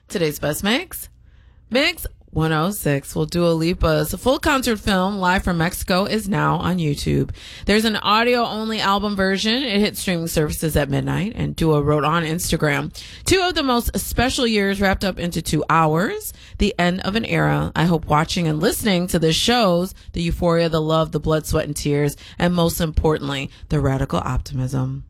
Today's best mix? Mix 106. Well, Dua Lipa's full concert film, Live from Mexico, is now on YouTube. There's an audio-only album version. It hit streaming services at midnight, and Dua wrote on Instagram, 2 of the most special years wrapped up into 2 hours, the end of an era. I hope watching and listening to this shows the euphoria, the love, the blood, sweat, and tears, and most importantly, the radical optimism.